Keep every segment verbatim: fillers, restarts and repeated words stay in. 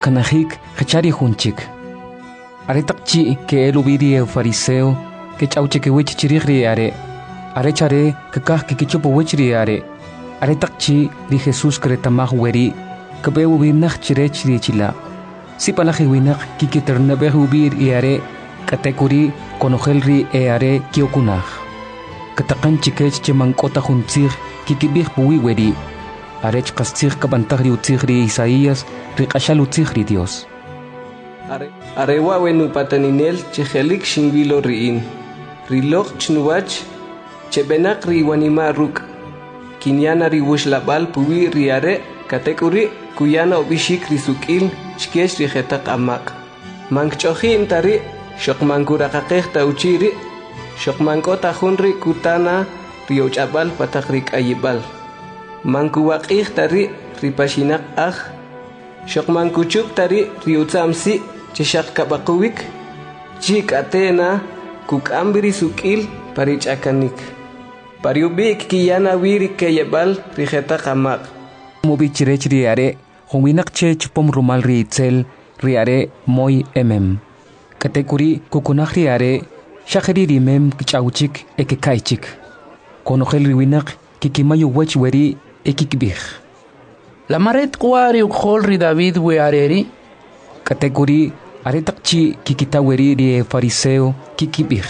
Kanahik hachari hunchik. Aretakchi que el ubiri el fariseo que chauche que wich chirigri are. Arechare que kah que kichupo wichri are. Aretakchi di Jesús kretamah weri que be ubinach chirechri chila. Si palaji winach kikiternabeh ubir y are katekuri konojelri e are kiokunach. Katakan chikech chemankota juntzig kikibih puwi weri. Arech kastzig kabantagri utzigri Isaías riqashal utzigri Dios. Arewa wenu pataninel chejelik shinvilo riin. Rilok chnuwach chebenak riwanima ruk. Kinyana riwush labal puwi riare katekuri kuyana obishik risukil chkesh rijetak amak. Mankchohin tari shokmankurakakeh tauchiri shokmankota hunri kutana riochabal patakrik ayibal. Mankuwakih tari ripashinak ah shokmankuchuk tari riutsamsi chishak kabakuwik chik atena kukambiri sukil parichakanik pariubik kiyana wiri kayabal rijeta kamak Mubi chirech riare huminak che chupom rumal riitzel riare moy emem katekuri kukunak riare shakiri rimem kichauchik ekekaichik konogel riwinak kikimayu wech weri ekikbih La maret kuari ukhol David we areri katekuri aretakchi kikita weri ri fariseo kikibih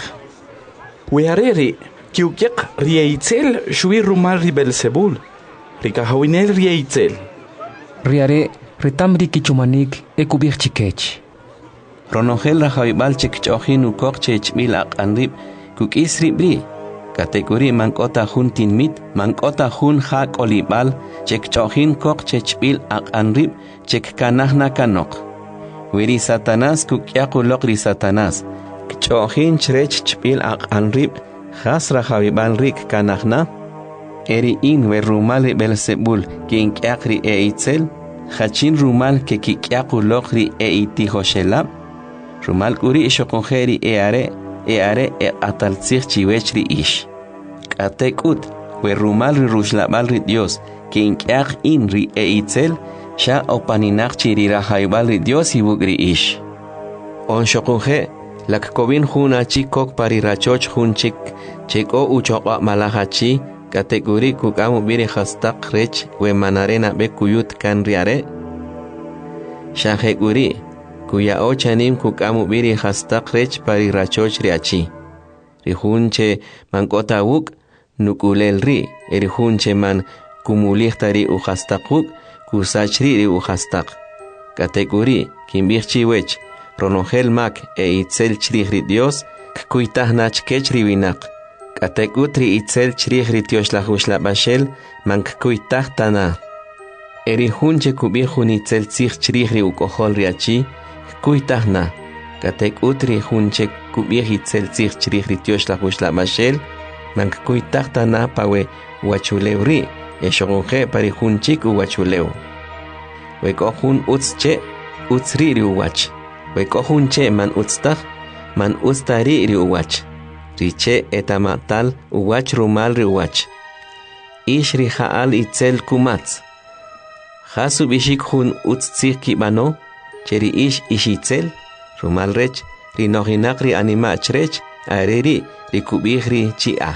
we areri kiukyaq riaitzel shwi rumal ri Belzebul rikahawinel riaitzel riare ritamri kichumanik ekubih chikech Ronogel rahabibal chekchohin ukok chechmil aqanrib kukisri bri kategori mankota hun tinmit mankota hun hak olibal chekchohin kok chechbil aqanrib chekkanahna kanok wiri Satanás kukyaqulok ri Satanás kchohin chrech chbil aqanrib khas rahabibal rik kanahna eri in we rumal Belzebul kinkyaqri eitzel khachin rumal ke kikyaqulok ri eiti hoshelab rumal kuri shokonjeri eare eare e ataltzig chiwechri ish katekut we rumal ri rushlabal ri Dios kinkyaq in ri eitzel sha opaninaq chiri rahaibal ri Dios ibugri ish on shokonje lakkobin juna chikok parirachoch junchik cheko uchoqa malahachi kategori kukamu biri khastaq rech we manarena be kuyut kan riare shaheguri kuya ochanim kukamu biri khastaq rech parirachoch riachi rihunche mankota wuk nukulel ri erihunche man kumulihtari u khastaquk kusachri ri u khastaq kategori kimbirchi wech ronogel mak e itzel chrihri Dios kuitahnach kechri winaq kategutri itzel chrihri Dios la hushla bashel mank kuitahtana erihunche kubihun itzel tzig chrihri u kohol riachi kuitahna kategutri hunche kubih itzel tzig chrihri Dios la hushla bashel mank kuitahtana pawe wachulewri eshonje parihunchik u wachuleu we kohun utzche utzri ri uwach we kohunche man utztah man ustari ri uwach riche etamatal uwach rumal ri uwach ishri haal itzel kumatz hasu bishik hun utztzig kibano cheri ish ishitzel rumal rech ri nohinak ri animach rech areri ri kubih ri chiah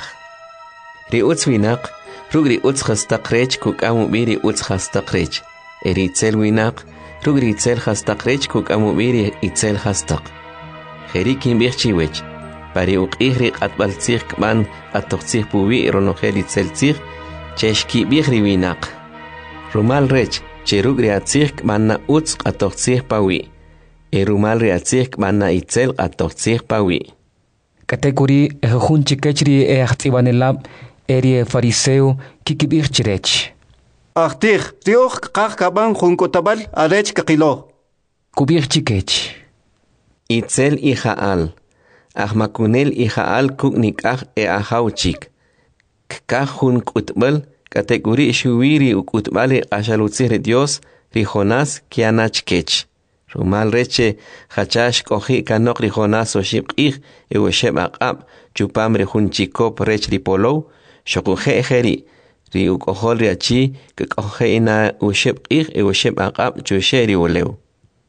ri utzwinak rugri utz khastaq rech kukamu biri utz khastaq rech eri itzel winak rugri itzel khastaq rech kukamu biri itzel khastaq kheri kim bichiwech pari uqihri qatbaltzig kman atoqtzig puwi ronogel itzel tzig cheshki bihri winak rumal rech cherugri atzig kman utz qatoqtzig pawi erumal ri atzig kman itzel qatoqtzig pawi kategori ehunchi kechri e ahtibanelab eri fariseo kikibir chirech Ahtig, Dios kakaban junkotabal arech kakilo. Kubir chikech. Itzel ijaal. Ahmakunel ijaal kuknikah e ahauchik. Kakahun kutbal kategori shuwiri ukutbali ashalutzir Dios rijonas kianachkech. Rumal reche hachash kohi kanok rijonas oshibqih e wesheb aqab chupam rihunchikop rech ripolo shokuje ejeri. ri ukohol riachi ke kohe ina usheb qih e usheb aqab chushe ri uleu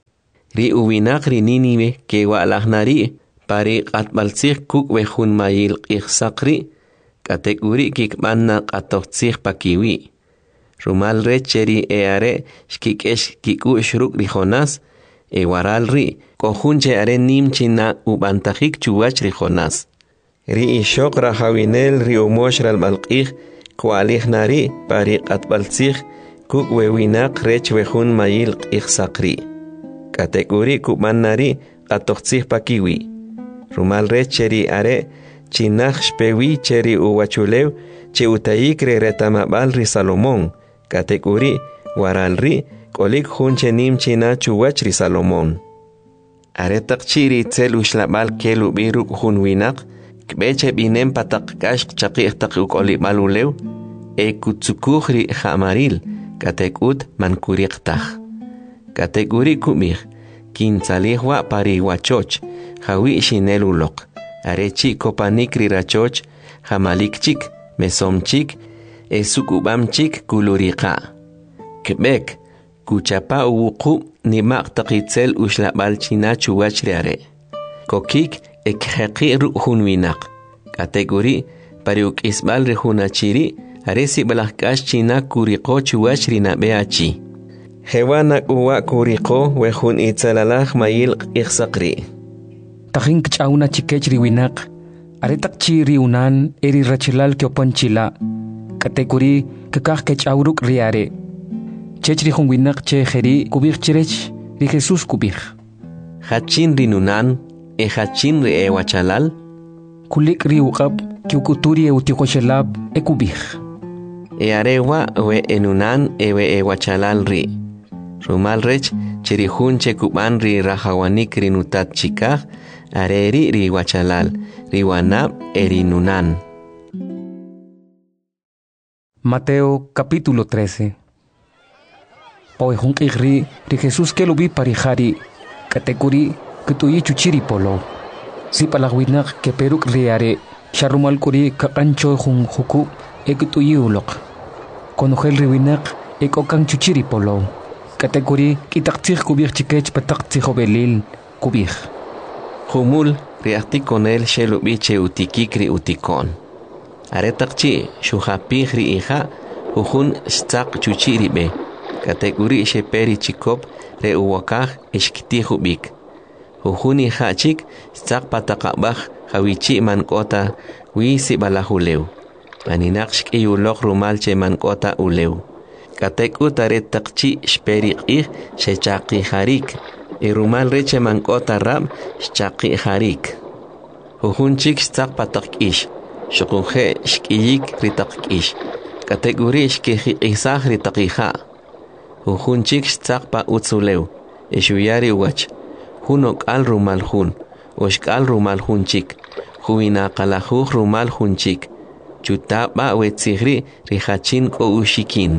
ri uwinak ri Nínive ke wa'lajnari pari q'atbaltzij kuk' wejun mayil q'ijsaqri k'atek uri kikb'anna q'atojtzij pakiwi rumal re cheri e are xkik'ex kik'u'x ruk' ri Jonás e waral ri k'ojun che are nim china ub'antajik chuwach ri Jonás ri ixoq rajawinel ri umox ralb'alq'ij kwa'lijnari pari q'atbaltzij kuk' wewinaq rech wejun mayil q'ijsaqri k'atek uri kub'annari q'atojtzij pakiwi rumal rech cheri are chinaj xpewi cheri uwachulew che utayik re retamab'al ri Salomón k'atek uri waral ri k'olik jun che nim china chuwach ri Salomón are taq chi ri tzel uxlab'al kel ub'i ruk' jun winaq kb'e che b'inem pa taq k'ax chaqij taq uk'olib'al ulew e kutzukuj ri ja'maril k'atek ut mankuriqtaj k'atek uri kub'ij kintzalij wa' pari wachoch jawi' xinel uloq are chi kopanik ri rachoch jamalik chik mesom chik e sukub'am chik kuluriqa kb'ek kuchapa uwuqub' nimaq taq itzel uxlab'al china chuwach ri are kokik e kjeqi' ruk' jun winaq k'atek uri pari uk'isb'al ri jun achiri are sib'laj k'ax china kuriqo chuwach ri nab'e achi jewa nak'uwa kuriqo wejun itzelalaj mayil q'ijsaqri tajin kch'awna chikech ri winaq are taq chi ri unan eri rachilal kyopon chila k'atek uri kakaj kech'aw ruk' ri are chech ri jun winaq che jeri kub'ij chirech ri Jesús kub'ij jachin ri nunan e jachin ri e wachalal kulik ri uq'ab' kiuk'uturi e utiqoxelab e kub'ij e arewa we enunan e we e wachalal ri rumal rech cheri jun che kub'an ri rajawanik ri nutat chikaj are ri ri wachalal ri wanab e ri nunan. Mateo capítulo trece. Poi jun q'ij ri ri Jesús kel ub'i parijari k'atek uri k'utuyi chuchiri polo sip'alaj winaq keperuk' ri are xa rumal k'uri kaq'ancho jun jukub' e k'utuyi uloq konojel ri winaq e k'okan chuchiri polo k'atek uri k'itaq tzij kub'ij chikech pa taq tzijob'elil kub'ij jumul ri ajtikonel xel ub'i che utikik ri utikon are taq chi xujapij ri ija jujun xtzaq chuchi ri b'e k'atek uri xeperi chikop re uwakaj ixktij ub'ik jujun ija chik xtzaq pa taq ab'aj jawichi mank'ota wi sib'alaj ulew paninaq xk'iy uloq rumal che mank'ota ulew k'atek ut are taq chi xperi q'ij xechaqijarik e rumal re che mank'ota rab' xchaqijarik jujun chik xtzaq pa taq k'ix xuqunje xk'iyik ri taq k'ix k'atek uri xkijiq'isaj ri taq ija jujun chik xtzaq pa utz ulew e xuyari uwach jun ok'al rumal jun o xk'al rumal jun chik juwinaqalajuj rumal jun chik chutab'a wetzij ri ri jachin k'o uxikin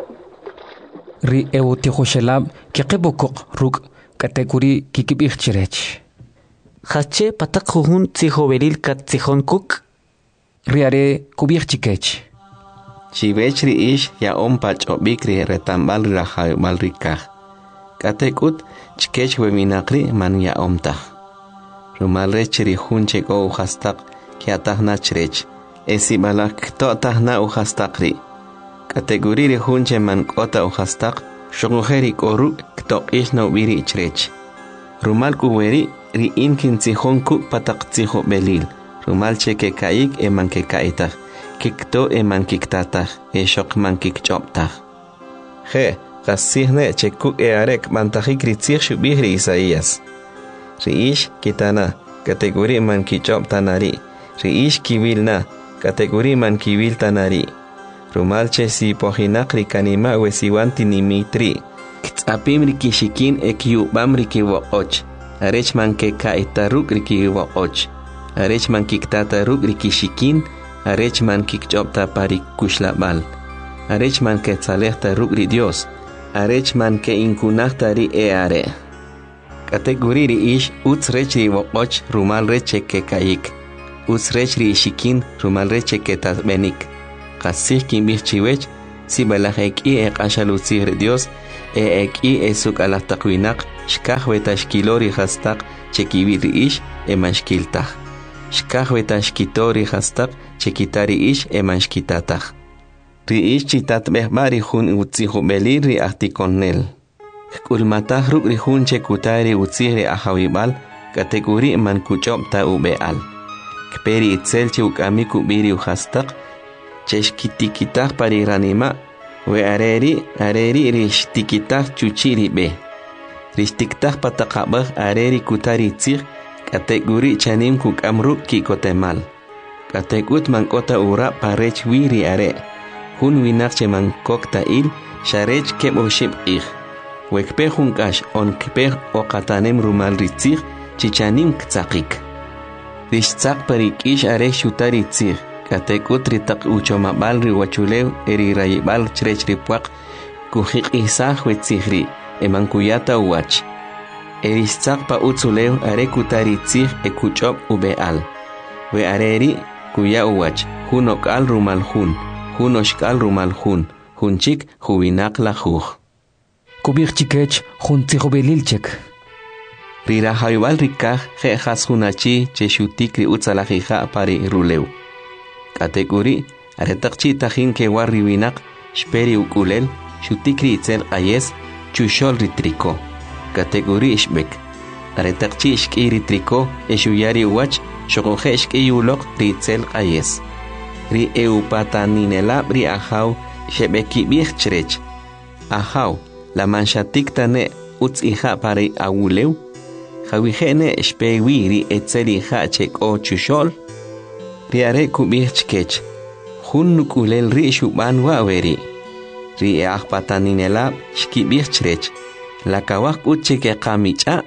ri e utiqoxelab keqebukoq ruk' k'atek uri kikib'ij chirech jache pataq jujun tzijob'elil katzijon kuk ri are kub'ij chikech chibech ri ix ya'om pa ch'ob'ik ri retamb'al ri rajab'al ri kaj k'atek ut chikech wewinaq ri man ya'om taj rumal rech ri jun che k'o ujastaq kya'tajna chirech e sib'alaj kto'tajna ujastaq ri k'atek uri ri jun che man k'ota ujastaq xuquje ri k'o ruk' ktoq'ixna ub'i ri chirech rumal kuweri ri in kintzijon kuk' pa taq tzijob'elil rumal che keka'ik e man keka'itaq kikto e man kiktataj e xoq man kikch'ob'taj je qasijne che kuk' e are k'b'antajik ri tzij xub'ij ri Isaías ri ix kitana k'atek uri man kich'ob'tanari ri ix kiwilna k'atek uri man kiwiltanari rumal che sipojinaq ri kanima we siwan tinimitri ktz'apim ri kixikin e kiyub'am ri kiwoq'och arech man keka'ita ruk' ri kiwoq'och arech man kiktata ruk' ri kixikin arech man kikch'ob'ta pari kuxlab'al arech man ketzalejta ruk' ri Dios arech man keinkunajta ri e are k'atek uri ri ix utz rech ri woq'och rumal rech che keka'ik utz rech ri ixikin rumal rech che ketasb'enik qasij kinb'ij chiwech sib'alaj ek'i e q'axal utzij ri Dios e ek'i e suk'alaj taq winaq shkaj weta shkilori hastaq chekiwiri ish eman shkiltaj. Shkaj weta shkitori hastaq chekitari ish eman shkitataj. Ri ish chitatbeh ri jun utzihubeli ri ahtikonel. Kulmataj ruk ri jun chekutari utzih ri ahawibal kategori man kuchop ta ubeal. Kperi itzel che ukami kubiri uhastaq cheshkitikitaq pari ranima we areri areri rishtikitaq chuchiri be. Rishtiktaq pataqabaj areri kutari tzih kategori chanim kukamruk kikotemal. Katekut mankota ura parech wiri are. Hun winak che mankokta il sharech keboshib ih. Wekpe junkash on kpe okatanem rumal ritzih chichanim ktsaqik. Rishtzaq parik ish are shutari tzih. Katekut ritak uchomabal riwachulew eri rayibal chrech ripuak kuhik isah wetzihri emankuyata uach. Erishtzaq pa utzulew are kutari tzih ekuchop ubeal. We areri kuya uach hunokal rumal hun. Hunoshkal rumal hun. Hunchik huwinak la juj. Kubir chikech jun tzihobelilchek. Rira hayubal rikaj jejas hunachi cheshutik ri utzalajija pari rulew. Kategori aretaqchi tajin ke warri winak shperi ukulel shutikri itzel ayes chushol ritriko. Kategori ishbek aretaqchi ishki ritriko eshuyari uach shokoje ishki ulok ritzel ayes. Ri eupataninelab ri ahaw shebeki bich chrech. Ahaw la manshatik tane utzija pari awulew. Jawihene shpewi ri etzelija chek o chushol. Riare kubih chkech. Hun nukulel ri shuban waweri. Ri eahpataninelab shkibih chrech. La kawak uchike kamicha.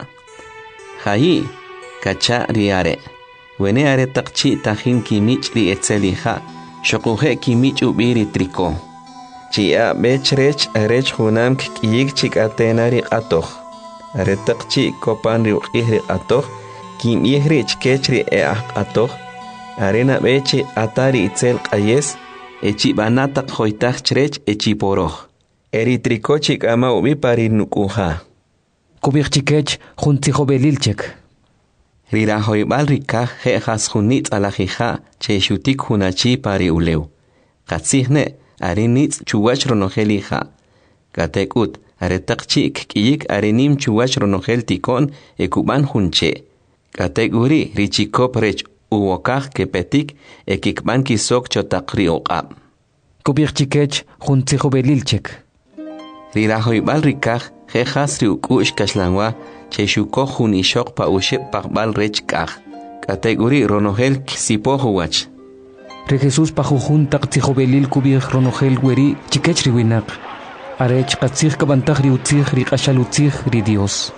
Hayi kacha riare. Wene are takchi tajin kimich ri etzelija. Shokuje kimich ubiri triko. Chia bechrech arech hunam kiyik chik atena ri atoh. Are takchi kopan ri ukih ri atoh. Kim ihri chkech ri eah atoh. Arena beche atari itzel qayes echi banatak hoitach chrech echi poroh. Eri trikochik ama ubi pari nukuha. Kubir chikech jun tzihobelilchek. Rira hoibal rikaj jejas junitz alajija che shutik hunachi pari ulew. Katzihne arinitz chuwach ronojelija. Katekut aretakchik kiyik arinim chuwach ronojel tikon ekuban junche. Kategori richikop rech uwokaj kepetik ekikban kisok chotakri oqab. Kubir chikech jun tzihobelilchek. Rira hoibal rikaj jejas ri ukush kashlanwa che shuko jun ishok pa ushep pakbal rech kaj. Kategori ronojel kisipohuwach. Re Jesus pa jujun tak tzihobelil kubir ronojel weri chikech ri winak. Arech katzih kabantaj ri utzih ri kashal utzih ri Dios.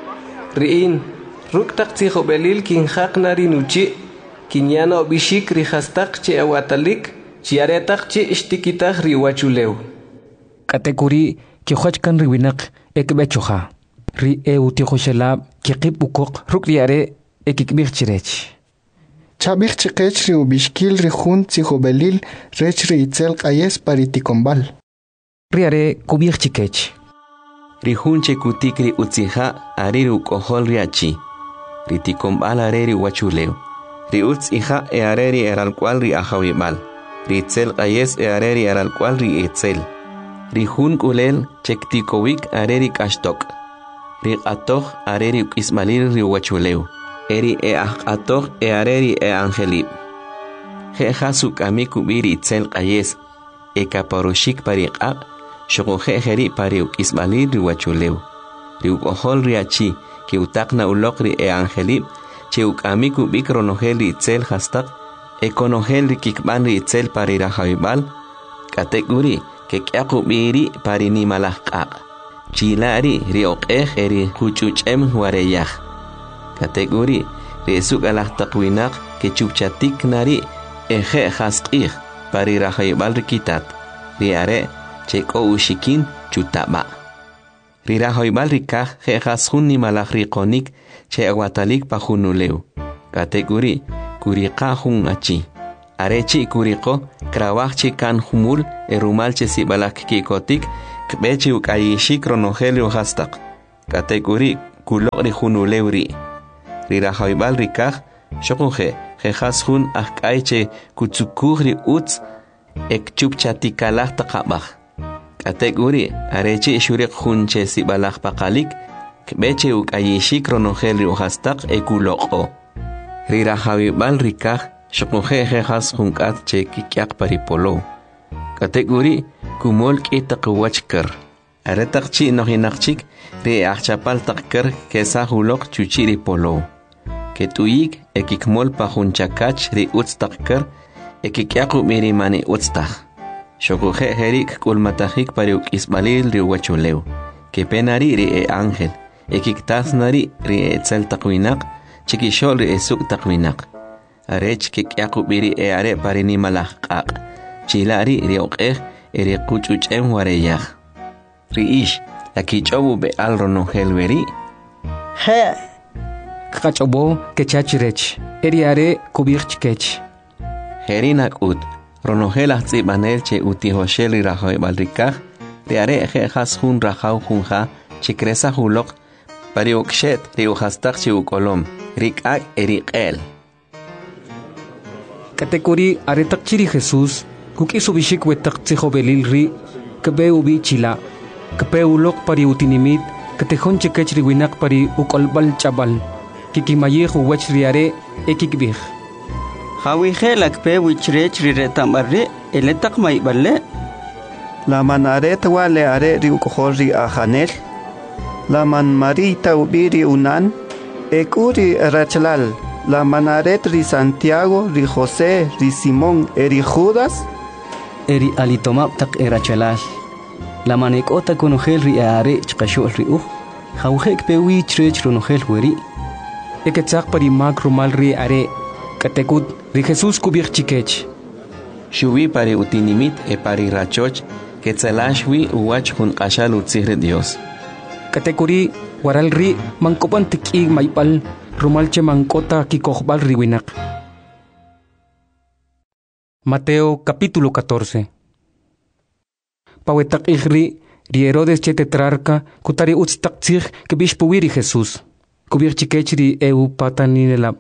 Riin ruk tak tzihobelil kinjaq nari nuchi. Kinyana obishik ri hastaq che awatalik chiaretak che ishtikitaj ri wachulew. Kategori kihochkan ri winak ekbechoja. Ri eutihoshelab kikib ukok ruk riare ekikbir chirech. Chabich chikech ri ubishkil ri jun tzihobelil rech ri itzel qayes paritikombal. Riare kubir chikech. Ri jun chekutik ri utzija ari ri ukohol riachi. Ri tikombal are ri wachulew. Ri utz hija e areri eral cual ri ahawibal. Ri itzel qayes e areri eral cual ri itzel. Ri jun kulel chektikowik areri kashtok. Ri atoh areri ukismalil ri wachulew. Eri e atoh e areri e angelib. Jeja sukami kubiri itzel qayes. E kaparoshik pari qaq. Shokoje jeri pari ukismalil ri wachulew. Ri ukohol ri achi ki utakna ulok ri e angelib. Cheuk amiku bik ronojel itzel hastaq ekonojel kikban itzel pari rahaibal kategori ke kyaku biri pari ni malaqaq chilari ri oqej eri huchuchem wareyaj kategori ri suk alaqtaqwinaq ke chupchatik nari eje hasqij pari rahaibal rikitat ri are cheko ushikin chutaba ri rahaibal rikaj jejas hun ni malaj riqonik che aguatalik pa junulew. Kategori kuriqa jun achi. Arechi kuriqo krawajchi kan humul erumalche sibalak kikotik kbechi ukayishik ronogelio hastaq. Kategori kulok ri junulew ri. Ri rajaybal rikaj, xokunje, jejas jun ajkayche kutsukuj ri utz, ek chupchatikalaj taqabaj. Katek uri, areche shuriq junche sibalaj pakalik, kbeche ukayishik ronojel ri ujastak e kuloko. Ri rajaybal rikaj, xokunje jejas junkat che kikyak paripolo. Katek uri, kumol kitak wachkar. Aretak chi nohinakchik, ri achapal takkar kesa hulok chuchiri polo. Ketuyik ekikmol pa junchakach ri utstakkar, ekikyaku mirimani utstak. Shokuje herik kulmatajik pariuk isbalil ri wachulew. Kepenari ri e ángel, ekiktasnari ri e tzel takwinak, chikishol ri e suk takwinak. Arech kikyaku miri e are parini malajkak. Chilari ri okej eri kuchuchen wareyaj. Riish, aquí chobu be al ronojel veri. He. Kachobo que chachirech. Eriare kubirch kech. Herinak ut. Ronojel azzibanel che utihoshel irajoy balrikaj. Riare jejas jun rajau junja. Chikresa hulok. Pariukshet riujastak chiukolom. Rikak erikel. Katekuri aretak chiri Jesús. Kuki subishik wetak tzihobelil ri. Kebe ubi chila. Kpe ulok pari utinimit, ketejón chekech riwinak pari ukolbal chabal, kikimayej uwech riare ekikbij. Hawije la kpe wichrech riretambarre, eletak maiballe. La manaret wale are ri ukohori ajanel. La man marita ubiri unan, ekuri rachlal. La manaret ri Santiago, ri José, ri Simón, eri Judas. Eri alitomap tak erachalal. La manekota konojel ri are chqashol ri uj. Jawjek pewi chrech ronojel weri. Eketzak pari mak rumal ri are. Katekut ri Jesús kubir chikech. Shubi pari utinimit e pari rachoch. Ketzalashwi uwach jun qashal utzihre Dios. Katekuri waral ri mankopan tiki maipal. Rumalche mankota kikojbal riwinak. Mateo capítulo catorce. Pawetak ihri, ri Herodes che tetrarca, kutari utstak tzig kebish puwiri Jesús. Kubir chikech ri eu pataninelab.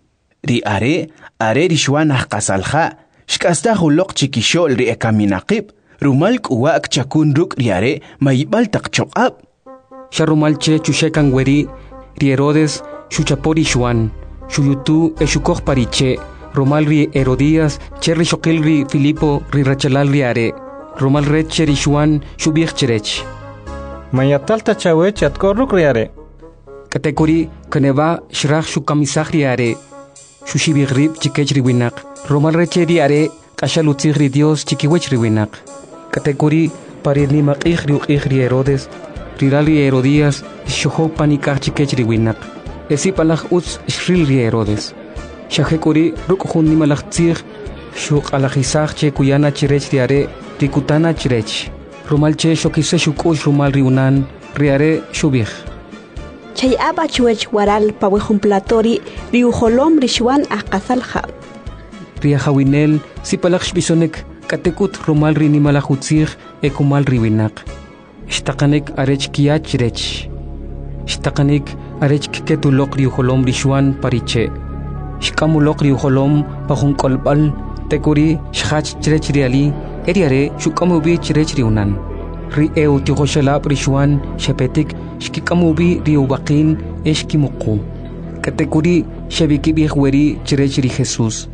Ri are, are ri shwanah kasalja, shkasta hulok chikishol ri ekaminakib, rumalk uwak chakun ruk ri are, maibal tak chokab. Sharumalche chushekan weri, ri Herodes, shuchapori shwan, shuyutu e shukoj pariche, Romal ri Herodías, cherri shokil ri Filipo, ri rachalal ri are. Romal red cheri shuan shubiech cherech. Mayatalta chawech atkorruk riare. Katekuri kaneva shrach shukamisach riare. Shushibig rib chikech riwinak. Romal red cheri are kashalutzig ri Dios chikiwech riwinak. Katekuri parirni maqig ri uqig ri Herodes. Rirali Herodías shoho panikach chikech riwinak. Esi palach utz shril ri Herodes. Shahekuri ruk hunni malach tzig shuk alajisach che kuyana chirech riare. Rikutana chirech. Rumal che shokise shukush rumal riunan, riare shubich. Chay aba chuech waral pawejumplatori riujolom rishwan akasalja. Riahawinel, sipalach bisonek, katekut rumal rinimalajutzig, ekumal riwinak. Shtakanek arech kiach rech. Shtakanek arech kiketulok riujolom rishwan pariche. Shkamulok riujolom pajunkolbal, tekuri shach chirech riali. Eriare shukamubi chirech riunan. Ri eu tihoshalab rishwan shepetik shkikamubi riubakin eshkimuku. Katekuri shabikibih weri chirech ri Jesús.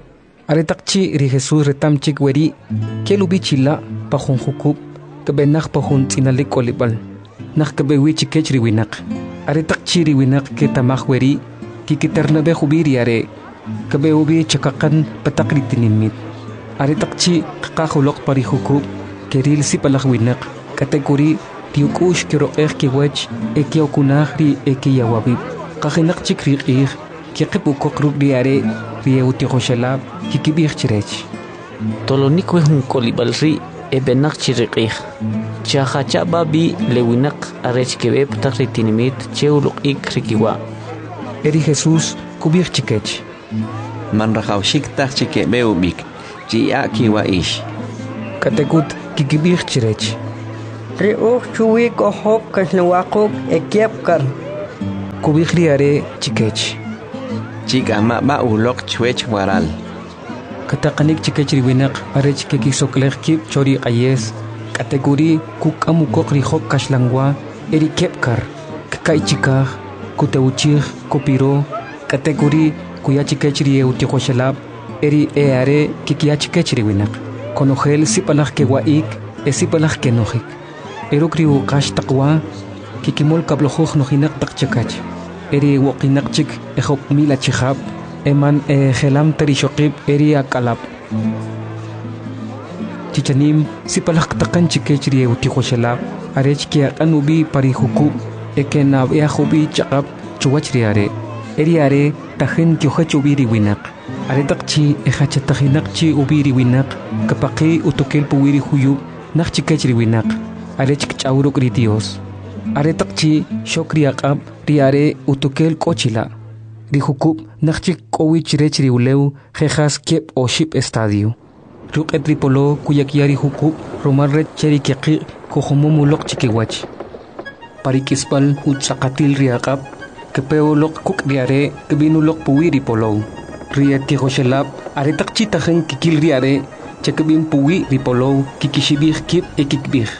Aretakchi ri Jesús retamchik weri kelubi chila pahun hukub kebenak pahun tinalik kolibal. Nak kebewi chikech riwinak. Aretakchi riwinak ketamah weri kikitarnabe hubiri are. Kebeubi chakakan patakritinimit. Aretakchi kakahulok pari hukub keril si palakwinak kategori tiukush kiro er kiwech eki okunah ri eki yawabib kakinak chikrik ir kikipukok ruk ri are ri eutihoshalab kikibir chirech tolonik wehun kolibal ri ebenak chirikih chahacha babi lewinak arech kebeb takritinimit cheuluk ik rikiwa eri Jesús kubir chikech man rahawshik tak chikebeubik Jia kiwa ish. Katekut kikibir chirech. Riuk chuwi kohop kasnawakok ekiepkar. kubihri are chikech. Chika ma ba ulok chwech waral. Katakanik chikech riwinak are chikeki soklech kip chori ayes. Kategori kuk amukok rihok kashlangwa eri kepkar. Kakai chikah kuteuchih kopiro. Kategori kuya chikech rie utihoshalab eri eare kikia chikech riwinak. Konogel sipalach kewaik e sipalach kenojik. Erukriu kash takwa kikimol kablojuj nojinak takchakach. Eri wokinakchik ejop mila chihab eman e gelam terishokib eri akalap. Chichanim sipalach takan chikech rie utihoshalab arech kia anubi parihukub ekenab eahubi chakab chuwach riare. Eri are tajen kyohach ubiri winak. Are takchi ejachatahinakchi ubiri winak kapaki utokel puwiri huyub nak chikech riwinak. Are chikchauruk ri Dios. Are takchi shokri akab riare utokel kochila. Rihukub nak chik kowich rech riuleu jejas kep o ship estadio. Ruk etripolo kuyakiari hukub romar red cheri kiaki kohomomulok chikiwach. Parikispal utsakatil riakab kepeo lok kuk riare kebinulok puwiri polo. Ria tihoshelab are takchi tajen kikil riare chekebin puwi ripolo kikishibih kip ekikbih.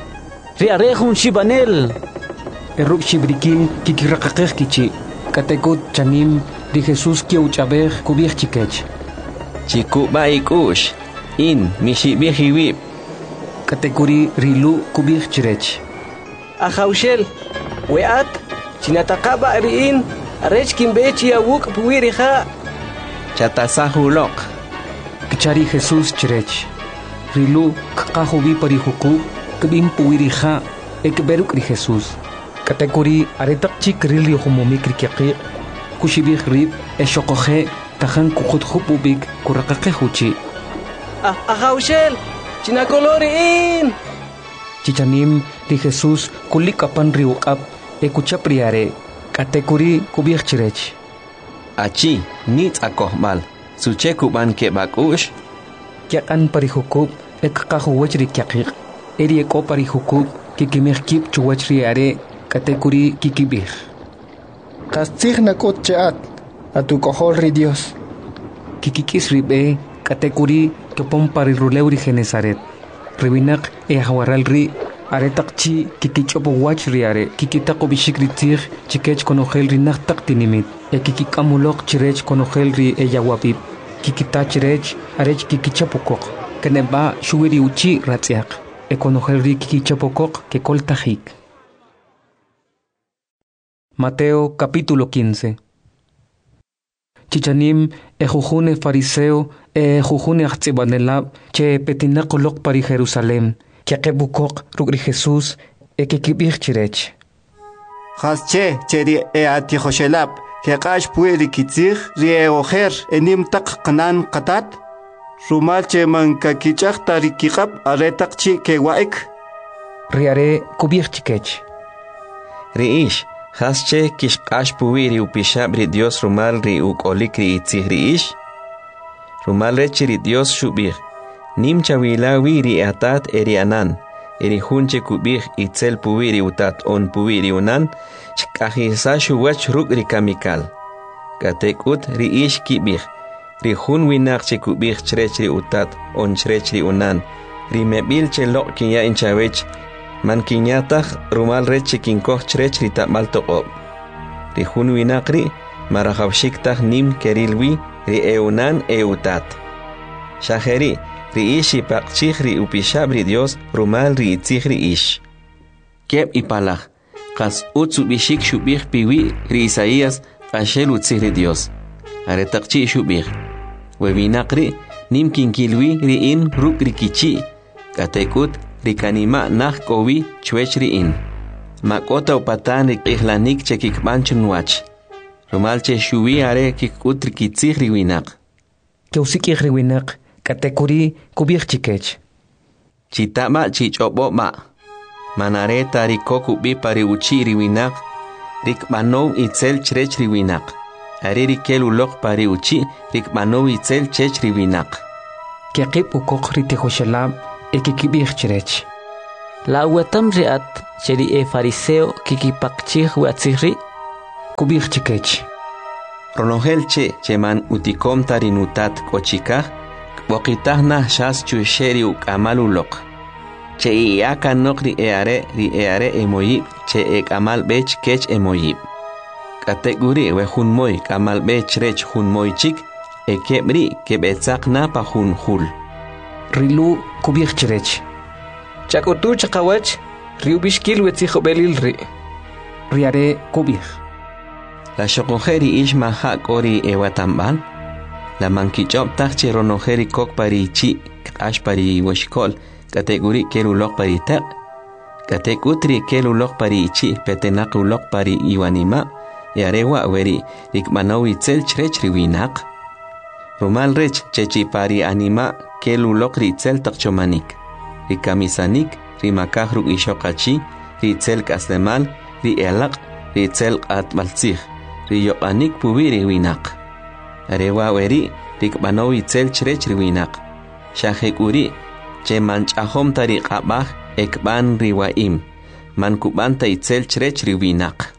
Riare hun shibanel. Eruk shibrikin kikirakakeh kichi. Katekot chanim di Jesus kiauchabeh kubih chikech. Chiku baikush. In mishibih hiwib. Kategori rilu kubih chirech. Ahaushel. Weat. Chinatakaba riin. Arech kimbechi awuk puwiriha. Chatasahulok. Kichari Jesus chirech. Rilu kakahubi parihukub. Kebin puwiriha ekberuk ri Jesus. Kategori aretak chik rili homomik rikiaki. Kushibih rib eshokohe tahan kukut hupubik kurakake huchi. Ah, ahaushel. Chinakoloriin. Chichanim ri Jesus kulikapan riukap ekuchapriare. Kategori kubih chirech. Achi nit akohmal. Suche kuban ke bakush. Kyakan parihukub ekakahuwach rikiaki. Eri eko parihukub kikimih kip chuwach riare kategori kikibih. Kastig nakot cheat atu kohol ri Dios. Kikikis ribe kategori kepom pariruleu ri Genesaret. Riwinak e hawaral ri aretak chi kikichopo wach riare kikitako bishik ritir chikech konogel ri naktak tinimit. E kikikamulok chirech konogel ri e yawapip. Kikita chirech arech kikichapokok. Keneba shuwiri uchi ratziak. Econogelri kikichapokok que coltajik. Mateo capítulo quince. Chichanim ejujune fariseo ejujune achzibanelab che petinakolok pari Jerusalem que akebukok rugri Jesús ekekibir chirech. Hasche cheri e atihoshelab que kash pueri kitzig rie ojer enim tak kanan katat. Rumal che man kakichak tarikikap aretak chi ke waik. Riare kubir chikech. Riish, hasche kishkash puwiri upishab ri Dios rumal ri ukolik ri itzih riish. Rumal rechi ri Dios shubir. Nim chawilawi ri atat eri anan. Eri hunche kubir itzel puwiri utat on puwiri unan. Chkahisa shuwach ruk ri kamikal. Katekut riish kibir. Ri hun winak che kubih chrech ri utat on chrech ri unan. Ri mebil che lok kinya inchawech. Man kinyatach rumal reche kinkoch chrech ri tapmal toqob. Ri hun winak ri marahawshiktach nim kerilwi ri eunan eutat. Shaheri ri ishi pakchich ri upishab ri Dios rumal ri itzich ri ish. Keb ipalach. Kas utsu bishik shubih piwi ri Isaías ashel utzich ri Dios. Aretakchi shubih. Webinakri nim kinkilwi riin ruk rikichi. Katekut rikanima nah kowi chwech riin. Makota upatan rik ihlanik che kikbanchun wach. Rumal che shuwi are kikut rikitzih riwinak. Keusikih riwinak katekuri kubih chikech. Chitama chichobo ma. Manare tarikoku bi pari uchi riwinak. Rikmanou itzel chrech riwinak. Ariri kelu lok pari uchi rikmano itzel chech riwinak. Kiakip ukok ritihoshalab ekikibih chirech. La uatam riat cheri e fariseo kikipakchih watzihri. kubij chikech. Ronogel che cheman utikom tarinutat kochikah, kbokitah nah shas chusheri ukamalulok. Che iaka nok ri eare ri eare emoyib che ek amal bech kech emoyib. Kategori we hun moy kamal bech rech hun moy chik ekebri kebetsak na pa hun hul. Rilu kubij chirech. Chakutu chakawach riubishkil wetzijo belil ri. Riare kubij. La shokojeri ishma hak ori ewatamban. La mankichop takche ronojeri kok pari chi ash pari washkol. Kategori kelulok pari tak. Kategutri kelulok pari chi petenakulok pari iwanima. Yarewa weri rikmanawi tzel chrech riwinak. Rumal rech chechi pari anima kelulok ritzel takchomanik. Rikamisanik rimakah ruk ishokachi ritzel kaslemal ri elak ritzel atmaltzih. Riyopanik pubi riwinak. Arewa weri rikmanawi tzel chrech riwinak. Shahekuri che manchahom tariqabah ekban riwaim. Mankubanta itzel chrech riwinak.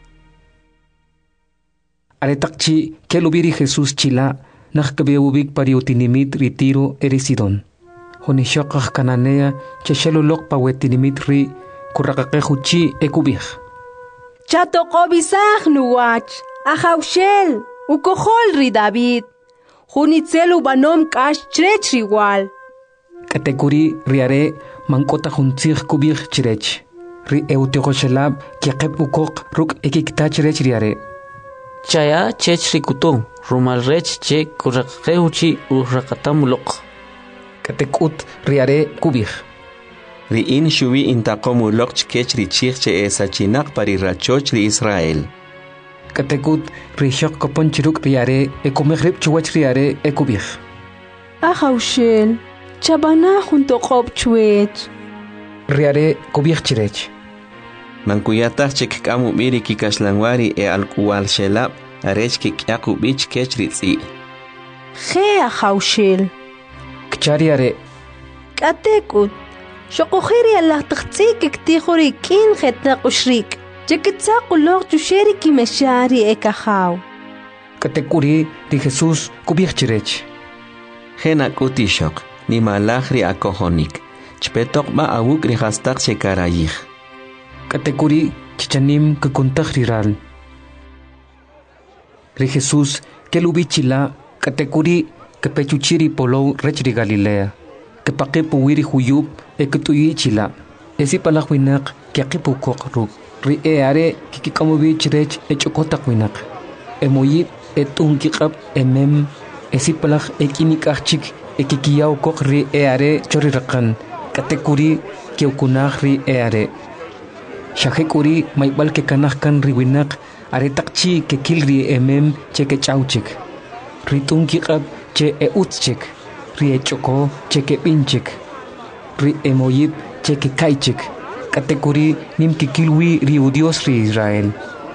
Aretakchi kelubiri Jesús chila nakkabeubik pariutinimit ritiro erisidon. Honishokah kananea cheshelulok pawetinimit ri kurakakahuchi ekubih. Chato kobisah nuwach ahaushel ukohol ri David. Hunitzel ubanom kash chrech riwal. Katekuri riare mankota huntzih kubih chirech. Ri eutikoshelab kiaqeb ukok ruk ekikta chirech riare. Chaya chech rikuto rumal rech che kurakeuchi urakatamulok. Katekut riare kubih. Riin shuvi intakomulok chkech richich che esachinak pari rachoch ri Israel. Katekut rishok kopon chiruk riare ekomegrib chuwach riare ekubih. Ahaushel chabana junto kob chuech. Riare kubih chirech. Mankuyatah chek kamu miri kikashlangwari e alkuwal shelab arech kikyaku bich kech ritzi. Ge ahaushel. Kchariare. Katekut. Shokojeri Allah tachtsi kiktihori kin jetna ushrik. Chekitsaku log chusheri kimeshari ekahaw. Katekuri di Jesús kubih chirech. Gena kutishok ni malahri akohonik. Chpetok ba awuk ri hastak chekarayih. Katekuri chichanim kukuntah riral. Ri Jesús kelubichila katekuri kepechuchiri polo rech ri Galilea. Kepakipu wiri huyub e ketuyi chila. Esi palahwinak kiakipu kokruk. Ri eare kikikamubi chirech e chokotak winak. E moyib e tunkikab e mem. Esi palah e kinikachik e kikiyaw kok ri eare chorirakan. Katekuri kiukunah ri eare. Shahekuri maibal ke kanahkan riwinak are takchi ke kilri emem che ke chauchik. Ritun kikab che e utchik. Ri e choko che ke pinchik. Ri e moyib che ke kaichik. Katekuri nim ki kilwi ri udios ri Israel.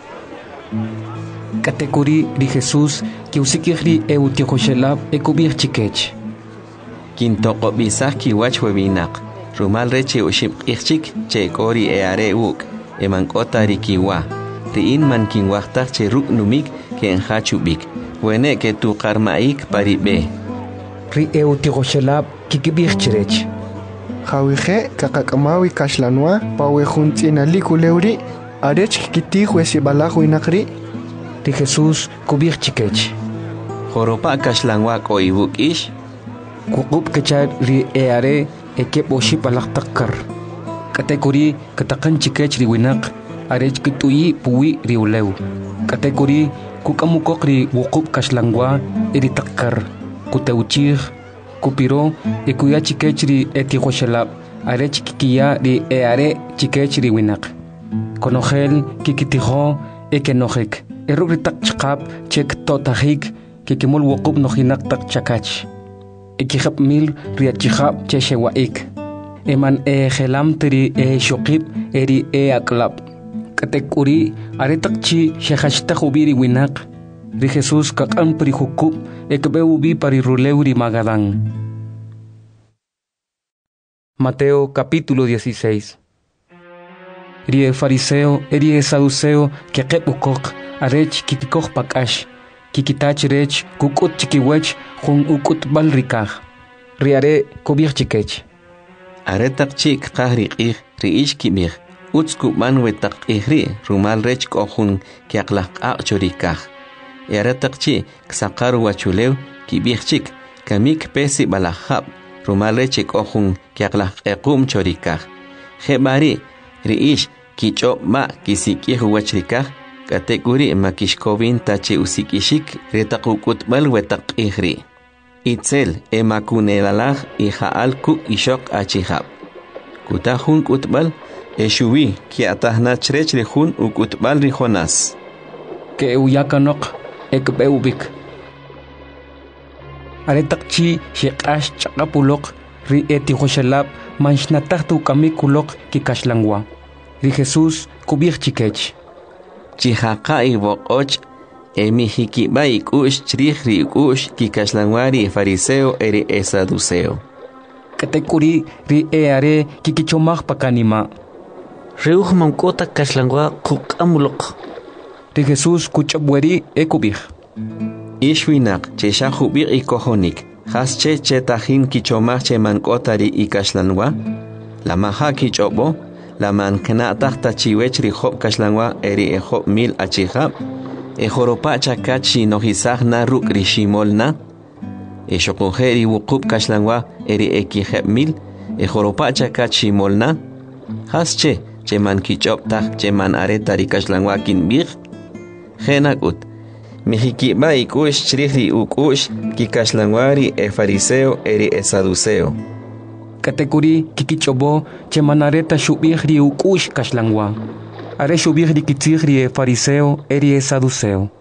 Katekuri ri Jesús ki usikih ri e utiokoshelab e kubir chikech. Kintoko bisah ki wach webinak. Rumal reche ushib ichik che kori e are uk. E mankota rikiwa. Riin man kinwachtak che ruk numik ke enhachubik. Wene ke tu karmaik paribe. Ri e utiokoshelab kikibir chirech. Jawije kakakamawi kashlanwa pawe juntina kuleuri arech kitih wesi balahu inakri. Ri Jesús kubir chikech. Joropa kashlanwa ko ibuk ish. Kukub kechar ri e are e ke boship alaktakar. Katekuri katakan chikech riwinak arech kituyi puwi riulew. Katekuri kukamukok ri wukub kashlangwa iritakar. Kuteuchir kupiro e kuya chikech ri etihoshelab arech kikiya ri e are chikech riwinak. Konogel kikitiho e kenojek. Erugritak chikap chek totahik kikimul wukub nohinak tak chakach. Ekihap mil riachihap cheshewaik. Eman e gelam teri e shokip eri e aklap. Katekuri aretakchi shehashta hubiri winak. Ri Jesús kakam prihukub ekbeubi pariruleuri magadán. Mateo capítulo dieciséis. rie fariseo rie saduceo que qebukok arech kikikoj pakash kikitach rech kukut chikiwech jun ukut balrikaj riare kubir chikech are takchik qahri qih riish kibir utsku manwe takihri rumal rech kohun kiaklaq chorikaj are takchi ksaqar wachulew kibirchik kamik pesi balahab rumal rech kohun kiaklaq equm chorikaj Hebari, riish, kichop ma kisikih wachrikah, kategori makishkovin tache usikishik, retakukutbal wetak ihri. Itzel, emakunelalah, ihaal kuk ishok achihab. Kutahun kutbal, eshuwi, kiatahna chrech rihun ukutbal rihonas. Ke uyakanok, ekbeubik. Aretakchi, shekash chakapulok, ri eti hoshalab, manchnatahtu kamikulok kikashlangwa. Ri Jesús kubir chikech. Chihaka ibokoch, emihikiba ikush chrih ri ikush kikashlangwari fariseo eri esaduceo. Katekuri ri eare kikichomach pakanima. Reuj mankota kashlangwa kukamulok. Ri Jesús kuchabweri ekubir. Ishwinak cheshahubir ikohonik. Hasche chetahin kichomach che mankotari ikashlanwa. La maha kichobo. La mankna tahta chiwech ri hop kashlanwa eri e hop mil achihab. E joropa chakachi nohisah na ruk rishimolna. E shokojeri wukub kashlanwa eri ekiheb mil. E joropa chakachi molna. Hasche che man kichop tah che man aretari kashlanwa kinbir. Genakut. Mihikiba ikush chrihri ukush kikashlangwari e fariseo eri e saduceo. Katekuri kikichobo che manareta shubihri ukush kashlangwa. Are shubihri kitzihri e fariseo eri e saduceo.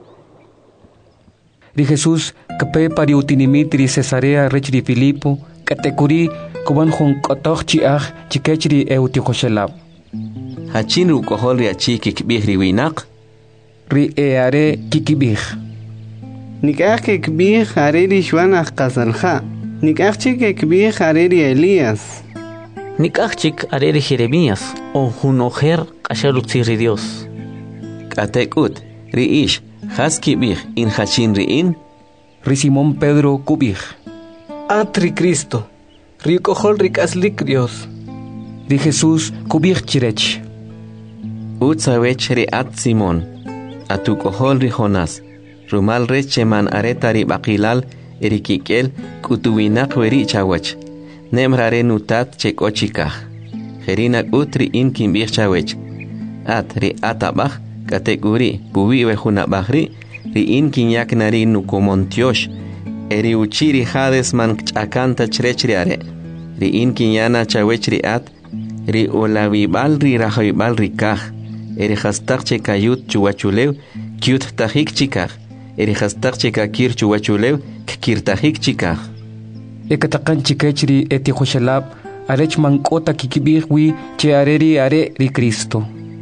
Ri Jesús kape pari utinimitri Cesarea rechri Filipo. Katekuri kuban jun kotoch chiach chikechri e utihoshelab. Hachin rukohol achi kikbihri winak. Ri eare kikibih. Nikach kikbih hariri shwanach kasalha. Nikach chik kikbih hariri Elías. Nikach chik hariri Jeremías. O hunojer kashalutziri Dios. Katekut, ri ish, has kibih in hachin ri in. Ri Simón Pedro kubih. Atri Cristo. Ri kohol ri kaslik Dios. Ri Jesús kubih chirech. Utsawech ri at Simón. Atukohol ri Jonas, rumal reche man aretari bakilal, erikikel, kutuwinak weri chawach, nemrare nutat chekochikah, herinak utri in kimbir chawech, at ri atabach, kategori, buwi wehunabahri, ri in kinyak nari nukomontiosh, eri uchiri hades man chakanta chrechriare, ri in kinyana chawech ri at, ri olavibal ri rahibal ri kah, eri hastak chekayut chuwachulew, kyut tahik chikah. Eri hastak chekakir chuwachulew, kikir tahik chikah. Ekatakan chikechri eti hoshalab, arech mankota kikibihwi che areri are ri Cristo.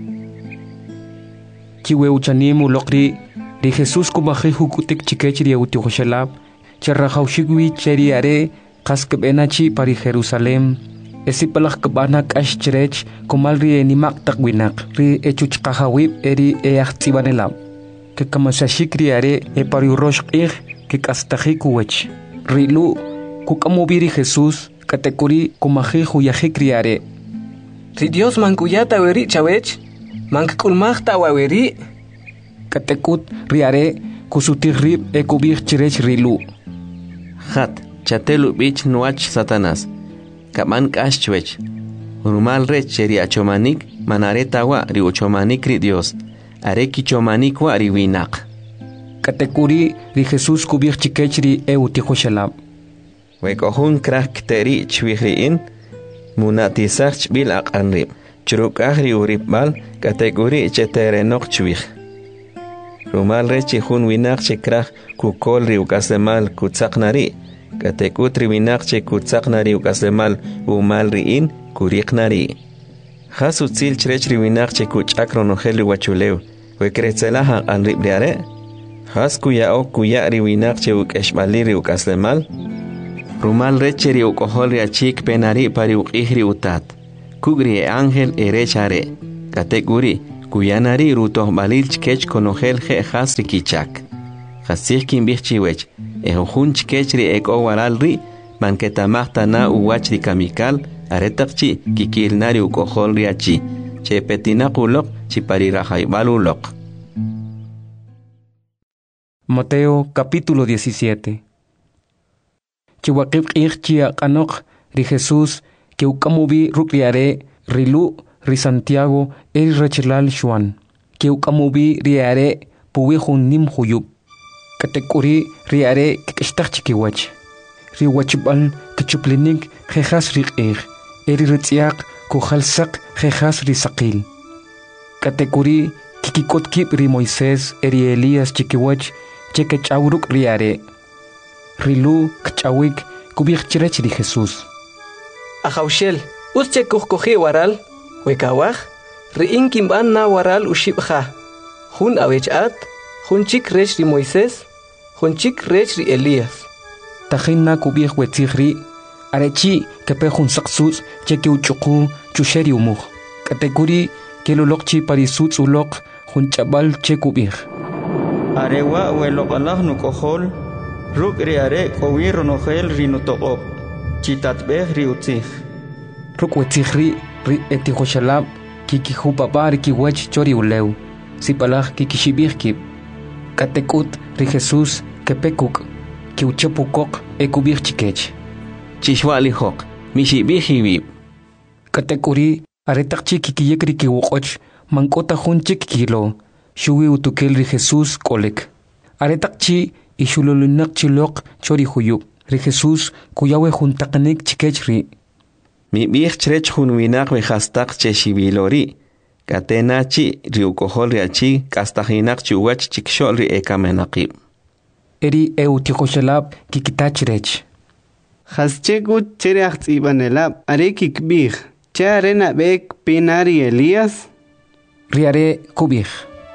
Kiwe uchanimu lokri, ri Jesús kubahi hukutik chikechri uti hoshalab, che rahaushigwi cheri are, kaskbenachi pari Jerusalem. Esi palak kebanak ashcherech komal ri enimak takwinak ri echuch kahawib eri eachtibanelab ke kamasashikri are e pariurosh ir ke kastahikuwech ri lu kukamubiri Jesús katekuri kumahi huyahikri are ri Dios mankuyata weri chawech mankulmachta waweri katekut ri are kusutirrib e kubir chirech ri lu hat chatelu bich nuach Satanás Kaman kashchwech. Rumal rech ri achomanik, manareta wa ri ochomanik ri Dios. Are kichomanik wa ri winak. Katekuri ri Jesús kubir chikechri e utihoshalab. Wekohun krak teri chwihri in, munatisach chbil aqanrib. Churukah ri uribal, katekuri cheterenok chwih. Rumal rech hun winak chikrak kukol ri ukasemal kutsaknari. Katekutri winakche kutsaknari ukasemal umal riin kuriknari. Hasu tsil chrechri winakche kuchakrono heli wachulew. Wekretzelaha anribriare. Has kuya o kuya ri winakche ukeshbaliri ukasemal. Rumal recheri ukoholi achik penari pari ukihri utat. Kugri e angel e rechare. Katekuri, kuyanari rutoh balil chkech konogel je has rikichak. Hasih kim bichiwech, ehojun chkech ri ek owaral ri, manketamahta na uwach ri kamikal, aretakchi kikilnari ukohol riachi, che petinakulok chiparirajaibalulok. Mateo capítulo diecisiete. Chihuakib irchia kanok ri Jesús que ukamubi rukriare rilu ri Santiago el rachelal Juan que ukamubi riare puwihun nim huyub katekuri riare kikishtachkiwach riwachbal kichuplinik jejas riqir eri ritziak kujalsak jejas risaqil katekuri kikikotkib ri Moisés eri Elías chikiwach chekechawruk riare rilu kchawik kubikchirech ri Jesús Ajaushel, usche kuhkoji waral, wekawaj, riin kimban na waral ushibja. Jun awechat, jun chik rech ri Moisés, jun chik rech ri Elías. Tajin na kubij wetzigri, arechi kepe jun saksus, cheke uchuku, chusheri umuj. Katekuri, kelolokchi parisutz ulok, jun chabal che kubij. Arewa welokalaj nukohol, ruk ri are kowir nogel ri nutoqob. Chitatbeh riutzih. Rukwetihri ri etihoshalab kikihu papar kiwach chori uleu. Sipalaj kikishibirkib. Katekut ri Jesús kepekuk kiuchepukok ekubir chikech. Chishwalihok mishibihibib. Katekuri aretakchi kikiyekri kiwokoch mankota junchik kilo. Shuwi utukel ri Jesús kolek. Aretakchi ishululunak chilok chori huyub. Ri Jesús kuyawe juntakanik chikechri. Mi bich chrech junwinak we hastak cheshibilori. Katenachi riukohol riachi kastahinak chuwach chikshol ri ekamenakib. Eri eutihoshalab kikitachrech. Haschegut chereach ibanelab are kikbih. Charena bek pinari Elías. Riare kubih.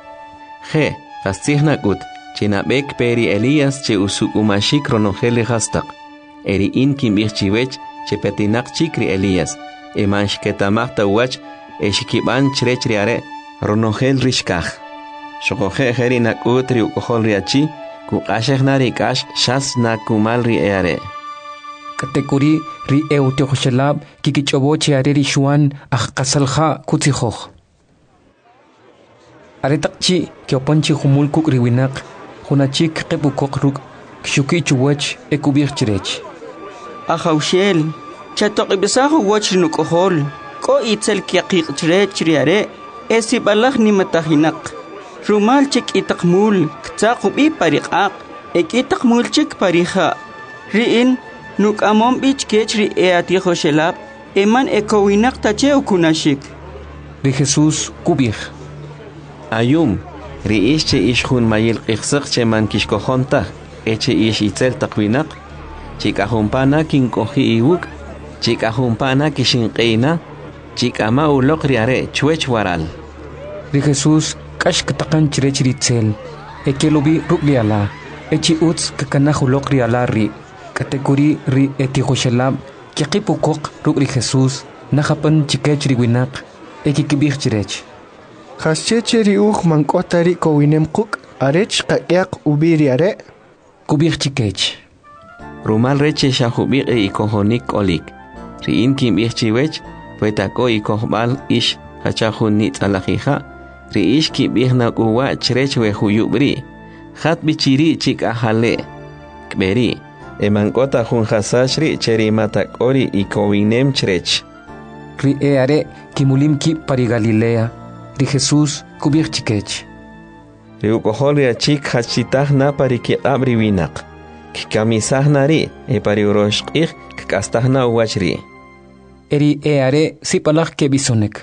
Je, hastihnakut. Chinabek peri Elías che usuk umashik ronogele hastak. Eri in kimbich chiwech che petinak chikri Elías. Emansh ketamachta wach eshikiban chrechriare ronogel rishkach. Shokoje heri nakutri ukohol riachi kukashech narikash shas nakumal ri eare. Katekuri ri eutihoshalab kikichobo cheare ri Juan ajkasalja kutzijoch. Aretakchi kiopanchi humulkuk riwinak. Hunachik kepukok ruk kshuki chuwach ekubir chirech. Ajaushel, chatok ibisahu wach nukohol, ko itzel kiakik chirech riare, esi balak ni matahinak. Rumal chik itakmul, ktsakubi parikak, ek itakmul chik pariha. Riin, nuk amom bich kech ri eatihoshelab, eman ekowinak tache ukunashik. Ri Jesús kubir. Ayum. Riish che ish jun mayil qixsaq che man kishkojonta, eche ish itzel taqwinak, chikajumpana kinkoji iwuk, chikajumpana kishinqeina, chikama ulok riare chwech waral. Ri Jesús kash katakan chirech ritzel, ekelobi rukliala, echi utz kakanahu lok riala ri, katekuri ri etihoshalab, kiqipukok ruk ri Jesús, nahapan chikech riwinak, ekikibir chirech. Haschecheri uj mankotari kowinem kuk arech qayak ubiri are kubir chikech. Rumal reche shahubir e ikohonik olik. Riin kim chiwech puetako ikohbal ish hachahun nit alajija. Riish kim na kuwa chrech we huyubri. Hat bichiri chik ahale. Kberi. E mankota jun hasashri cheri matakori ikowinem chrech. Ri e are kimulim ki pari Galilea. Ri Jesús kubir chikech. Riukohol riachik hachitah na pariki abri winak. Kikamisah nari e pari uroshqih kastah na uwachri. Eri e are sipalak ke bisonek.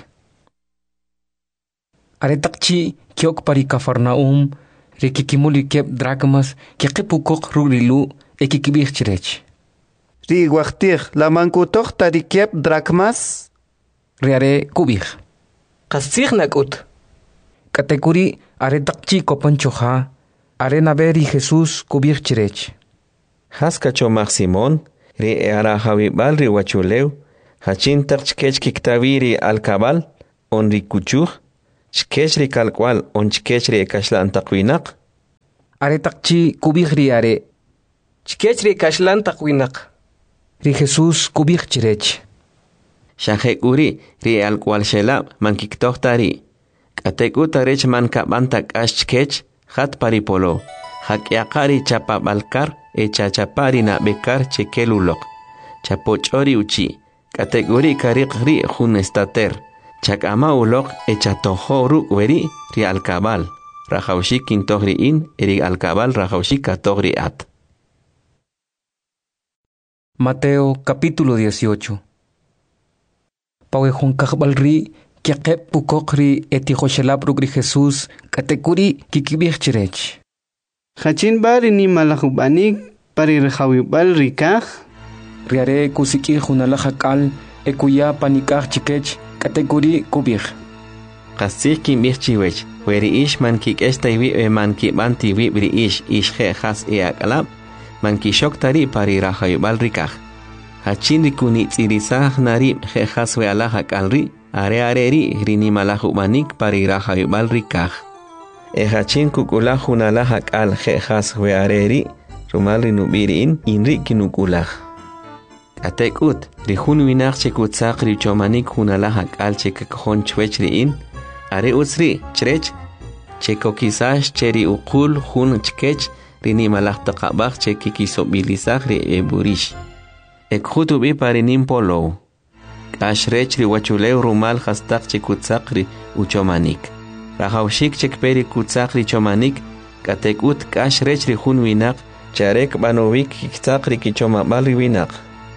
Are takchi kiok pari Kafarnaum ri kikimuli kep drachmas kikipukok rurilu e kikibir chirech. Ri wachtih la mankutoch tari kep drachmas. Ri are kubir. Qasig nakut. Katekuri are takchi kopanchoja, are naberi Jesús kubir chirech. Haskacho Simón, ri eara javibal ri wachuleu, hachin takchkech kiktaviri al cabal, on ri kuchuj, chkech ri kalkwal on chkech ri ekashlan taqwinaq. Are taqchi kubij ri are. Chkech ri ekashlan taqwinaq. Ri Jesús kubij chirech. Shahek uri ri alkwal shelab man kiktohtari. Katek utarech man kabantak ashchkech hat paripolo. Hakyakari chapabalkar e chachapari na bekar chekelulok. Chapochori uchi. Katek uri karik ri jun estater. Chakama ulok e chatohoru weri ri alkabal. Rajaushik kintohri in eri alkabal rajaushik katohri at. Mateo capítulo dieciocho. Pawe Juan Kajbalri, Kiakep Pukokri, Etihoshelabru Jesús, Katekuri, Kikibich Chirech. Hachin bari ni malahubanik, pari rejawibal rikaj. Riare Kusiki Junalahakal, Ekuya Panikaj Chikech, Katekuri Kubich. Kasik Kimbich Chiwech, where ish man kik estaiwi e man ki banti wibri ish ish he has e akalab, man ki shoktari pari rajawibal rikaj. Hachin rikuni tsirisah narib he haswe alahak alri, are areri rini malahubanik pari rajawibal rikaj. E hachin kukulah unalahak al he haswe areri, rumal rinubiriin inri kinukulah. Atekut, rihun winak chekutsak richomanik unalahak al chekakon chwechriin, are usri, chrech, chekokisash cheri ukul hun chkech, rini malahtaqabak chekikisobilisah ri eburish. Ekhutubi parinim polo. Ashrech ri wachuleu rumal hastak chekutsakri uchomanik. Rahaushik chekperi kutsakri chomanik, katekut kashrech ri hun winak, charek banovik kitsakri kichomabal winak.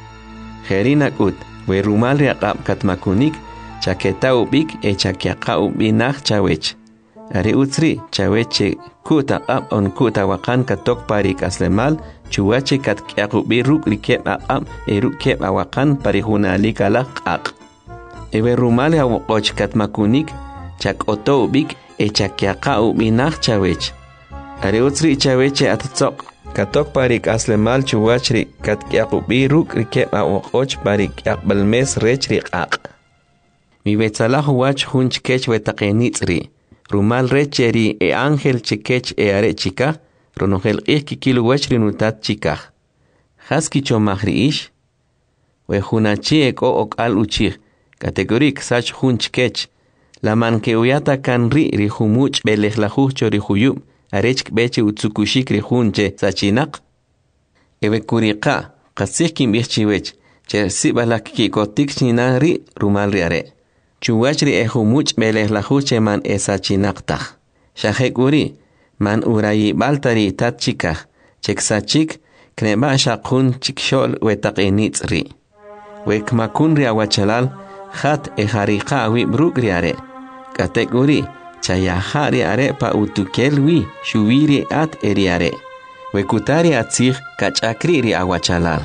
Herinak ut, we rumal riaqab katmakunik, chaketa ubik e chakiaqa ubinak chawech. Ari utsri, chaweche kuta ab on kuta wakan katok parik aslemal, chuache kat kiakubi ruk rikep ab e rukep awakan parihuna alikala ak. Ewe rumal hawokoch katmakunik, chak oto ubik e chakiaqa ubinak chawech. Ari utsri chaweche atatsok, katok parik aslemal chuachri kat kiakubi ruk rikep awakoch parik akbalmes rech ak. Mi betsalah wach hunch kech wetaqenitsri. Rumal recheri e ángel chikech e are chika, ronogel ik kilu wachri nutat chika. Haski chomahri ish, we hunachi ek o ok al uchir, kategorik sach hunch kech, la man ke uyata kan ri ri humuch belehlahu chori huyub, arechk beche utsukushik ri hunche sachinak. Ewe kurika, kasik kim ichchiwech, che sibalak ki kotik china ri rumal ri are. Chuwachri e humuch belehlahu che man esa chinaqtaq. Shahek uri, man urayi baltari tat chikaj, cheksachik, kneba shaqun chikshol wetaqenitsri. Wekmakun ri awachalal, hat e harika awi bruk ri are. Katek uri, chayaha ri are pa utukel wi, shuwiri at eri are. Wekutari atzig, kachakri ri awachalal.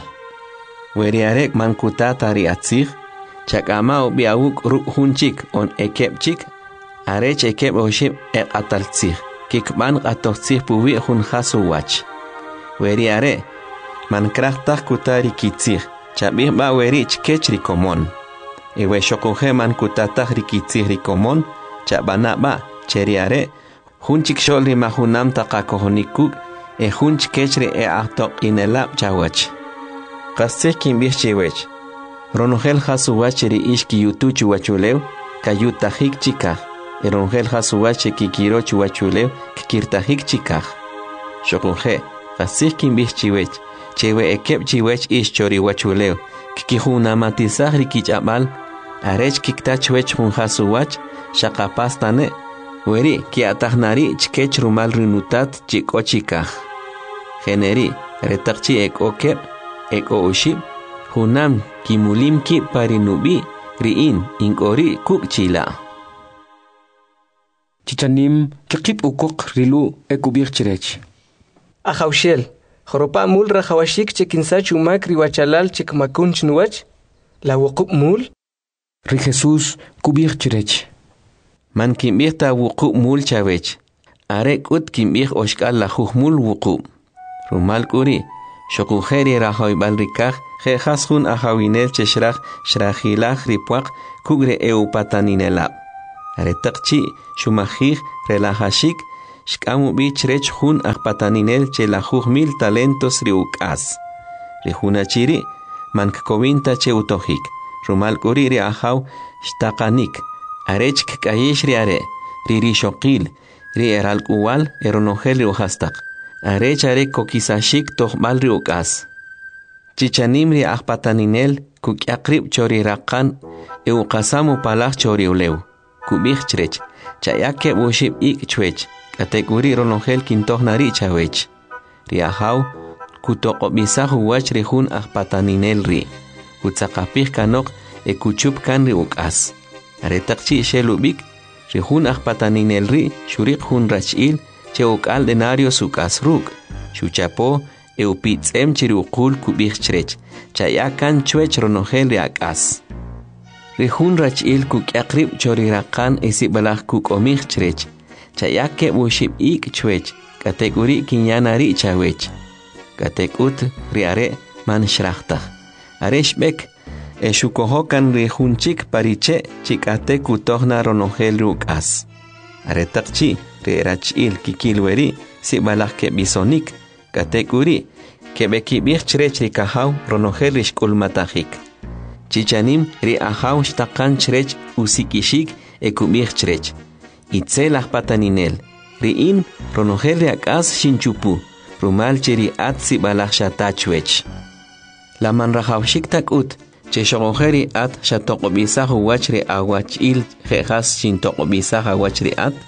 Weri arek man kutata ri atzig, Chakama biawuk ruk hunchik on ekepchik, arech ekep oship e ataltzig, kikban atotzig puwi hun hasu wach. Weri are, man krachtak kutari kitzig, chabih ba weri chkech rikomon. Ewe shokuhe man kutatak rikitzig rikomon, chabana ba, cheri are, hunchik shol rimahunam takakohonikuk, e hunch kechri e ahtok inelap chawach. Kastik kimbih chiwech. Ronogel hasuwacheri ishki yutuchu wachuleu, kayutahik chikaj. Ronogel hasuwache kikirochu wachuleu, kikirtahik chikaj. Shokunje, kasik kimbih chiwech, chewe ekep chiwech ish chori wachuleu, kikihunamatisaj rikichamal, arech kiktachwech hun hasuwach, shakapastane, weri kiatahnari chkech rumal rinutat chiko chikaj. Generi, retakchi ek okep, ek o ushib, hunam kimulim ki parinubi riin inkori kuk chila. Chichanim kikip ukok rilu ekubir chirech. Ahaushel, joropa mul rajawashik chekinsach umak riwachalal chekmakun chnuach, la wukup mul. Ri Jesús kubir chirech. Man kimbir ta wukup mul chavech. Arek ut kimbir oshkal la mul wukup. Rumal kuri. Shokujeri rahoybal rikaj, je hasun ahawinel cheshraj, shrajilaj ripuak, kugre eupataninelab. aretaqchi shumajij relajashik shkamu bich rech hun akpataninel che la mil talentos riukas rihuna chiri mankkovinta che utojik rumal kuri ri ahaw shtaqanik arech kayish ri are riri shokil ri eral kuwal eronogel riuhastaq arech are kokisashik tohmal riukas chichanim ri akpataninel kukyaqrib chori raqan euqasamu palaj chori uleu kubij chrech chayake bushib ik chwech kategori ronogel kintoh nari chawech ri ahaw kutoqobisaj wach ri jun akpataninel ri kutzaqapij kanok e kuchup kan ri ukas aretaqchi shelubik ri jun akpataninel ri shuriq jun rachil che ukal denario sukas ruk shuchapo eupitzem chiruqul kubij chrech chayakan chwech ronogel ri akas ri jun rachil kukyaqrib chori raqan esibalaj kukomij chrech chayake bushib ik chwech kategori kinyanari chawech katekut ri are man shrachtaj areshbek eshukohokan ri junchik pariche chikate kutohna ronogel rukas aretaqchi ri rachil kikilweri sibalaj ke bisonik kategori kebeki bich chrech ri kahaw ronogel rishkulmatajik chichanim ri ahaw shtaqan chrech usikishik ekubij chrech itzelaj pataninel ri in ronogel ri akas shinchupu rumal cheri at sibalaj shatachwech la manrajawshik takut che shogojeri at shatoqobisaj wach ri awachil jejas shintoqobisaj wach ri at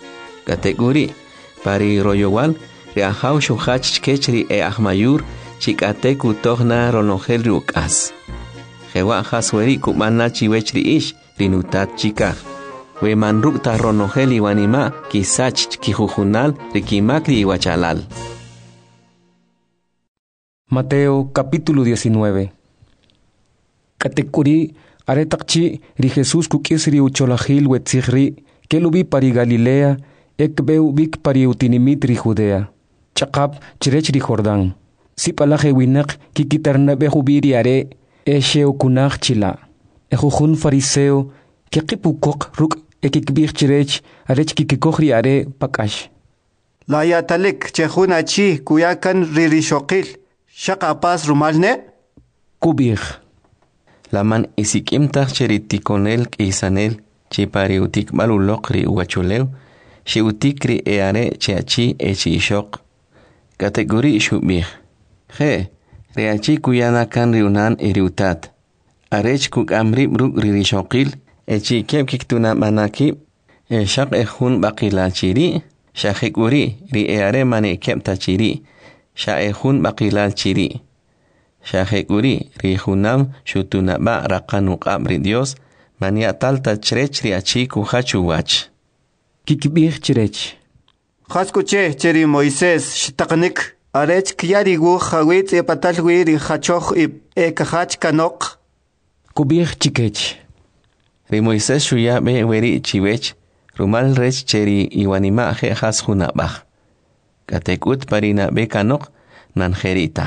kategori pari royowal ri ahaw shuhach kech ri e ahmayur chikate kutohna ronogel ri ukas jewa hasweri kumana chiwech ri ish rinutat chikaj we manrukta ronogel iwanima kisach kijujunal rikimakri iwachalal. Mateo capítulo diecinueve. Katekuri aretaqchi ri Jesús kukisri ucholajil wetzigri kelubi pari Galilea ekbeu bik pari utinimit ri Judea chaqap chirech ri Jordán sipalaje winak kikitarnabe jubiri are esheo kunaj chila ejujun fariseo kekipukok ruk ekikbir chirech arech kikikohri are pakash la yatalik chejuna chi kuyakan ririshokil shaqapas rumalne kubir laman isikimtaj cheritikonel kisanel chipariutik malulokri uachuleu shiutikri eare cheachi echishok kategori shubir je reachi kuyana kan riunan eriutat arech kuk amri bruk ririshokil echi kep kiktuna manaki shaq ejun baqila chiri shaqikuri ri eare mane kep tachiri sha ejun baqila chiri shaqikuri ri junam shutunaba raqanu qabri Dios mania talta chrech ri achi kuhachu wach kikbir chrech khaskuche cheri Moisés shtaqnik arech kyari gu khawit e patalwi ri khachokh e khach kanok kubir chikech ri Moisés shuya be weri chiwech rumal rech cheri iwanima je has junabaj katekut parina be kanok nanjerita